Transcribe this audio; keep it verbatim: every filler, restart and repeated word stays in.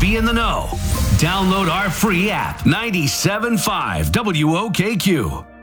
be in the know. Download our free app, ninety-seven point five W O K Q.